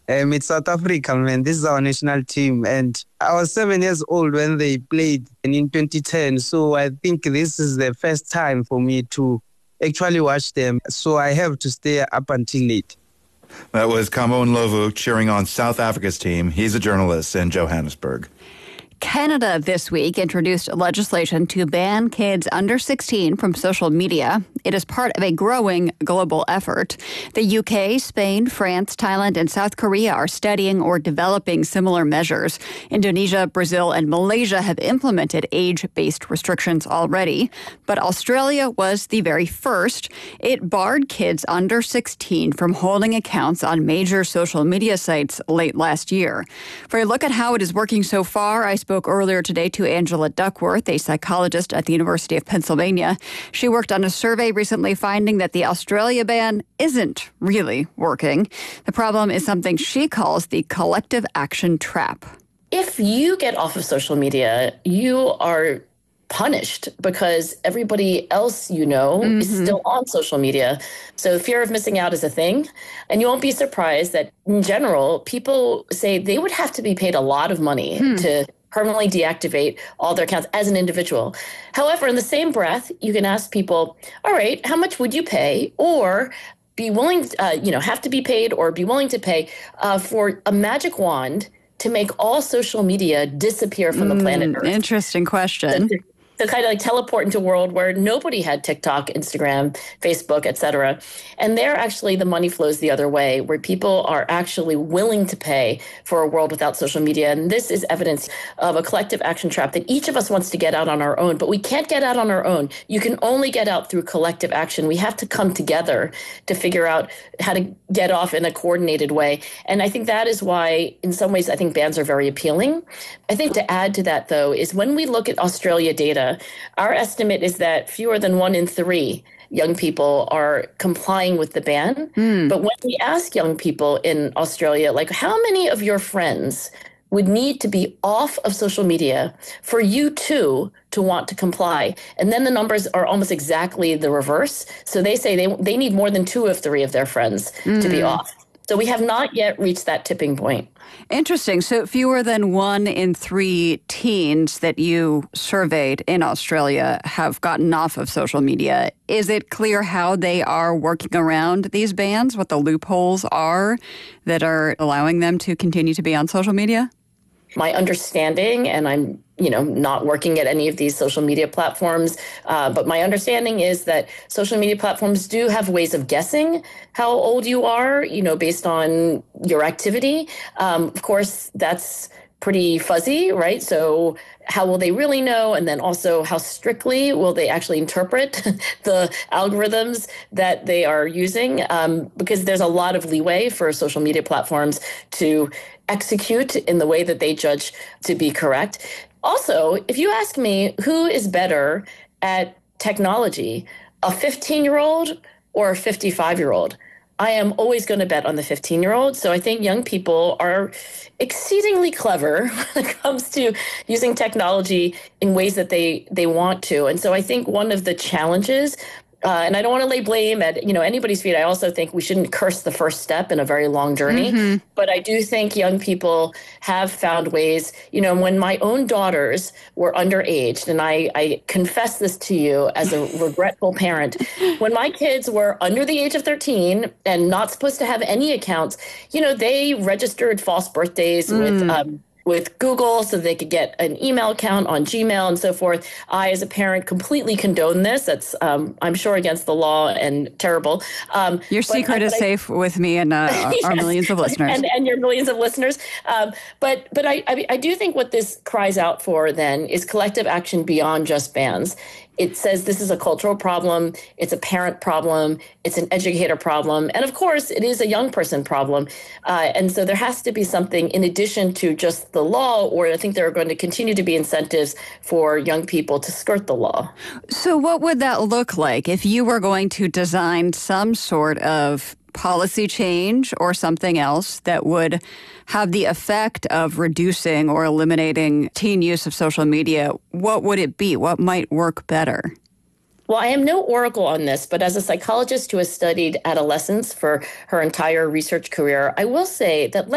It's South Africa, man. This is our national team. And I was 7 years old when they played in 2010. So I think this is the first time for me to actually watch them. So I have to stay up until late. That was Kamo Ndlovu cheering on South Africa's team. He's a journalist in Johannesburg. Canada this week introduced legislation to ban kids under 16 from social media. It is part of a growing global effort. The UK, Spain, France, Thailand, and South Korea are studying or developing similar measures. Indonesia, Brazil, and Malaysia have implemented age-based restrictions already. But Australia was the very first. It barred kids under 16 from holding accounts on major social media sites late last year. For a look at how it is working so far, I spoke earlier today to Angela Duckworth, a psychologist at the University of Pennsylvania. She worked on a survey recently finding that the Australia ban isn't really working. The problem is something she calls the collective action trap. If you get off of social media, you are punished because everybody else is still on social media. So fear of missing out is a thing. And you won't be surprised that in general, people say they would have to be paid a lot of money to permanently deactivate all their accounts as an individual. However, in the same breath, you can ask people, all right, how much would you pay or be willing, have to be paid or be willing to pay for a magic wand to make all social media disappear from the planet Earth? Interesting question. To kind of like teleport into a world where nobody had TikTok, Instagram, Facebook, et cetera. And there actually the money flows the other way, where people are actually willing to pay for a world without social media. And this is evidence of a collective action trap that each of us wants to get out on our own, but we can't get out on our own. You can only get out through collective action. We have to come together to figure out how to get off in a coordinated way. And I think that is why, in some ways, I think bans are very appealing. I think to add to that, though, is when we look at Australia data, our estimate is that fewer than 1 in 3 young people are complying with the ban. But when we ask young people in Australia, like, how many of your friends would need to be off of social media for you too to want to comply? And then the numbers are almost exactly the reverse. So they say they need more than 2 of 3 of their friends to be off. So we have not yet reached that tipping point. Interesting. So fewer than 1 in 3 teens that you surveyed in Australia have gotten off of social media. Is it clear how they are working around these bans, what the loopholes are that are allowing them to continue to be on social media? My understanding, and I'm not working at any of these social media platforms, but my understanding is that social media platforms do have ways of guessing how old you are, based on your activity. Of course, that's pretty fuzzy, right? So how will they really know? And then also how strictly will they actually interpret the algorithms that they are using? Because there's a lot of leeway for social media platforms to execute in the way that they judge to be correct. Also, if you ask me who is better at technology, a 15-year-old or a 55-year-old, I am always going to bet on the 15-year-old. So I think young people are exceedingly clever when it comes to using technology in ways that they want to. And so I think one of the challenges, and I don't want to lay blame at anybody's feet. I also think we shouldn't curse the first step in a very long journey. But I do think young people have found ways. When my own daughters were underage, and I confess this to you as a regretful parent, when my kids were under the age of 13 and not supposed to have any accounts, they registered false birthdays with Google so they could get an email account on Gmail and so forth. I, as a parent, completely condone this. That's, I'm sure, against the law and terrible. Your secret is safe with me and our millions of listeners. And your millions of listeners. But I do think what this cries out for, then, is collective action beyond just bans. It says this is a cultural problem, it's a parent problem, it's an educator problem, and of course, it is a young person problem. And so there has to be something in addition to just the law, or I think there are going to continue to be incentives for young people to skirt the law. So what would that look like if you were going to design some sort of policy change or something else that would have the effect of reducing or eliminating teen use of social media? What would it be? What might work better? Well, I am no oracle on this, but as a psychologist who has studied adolescence for her entire research career, I will say that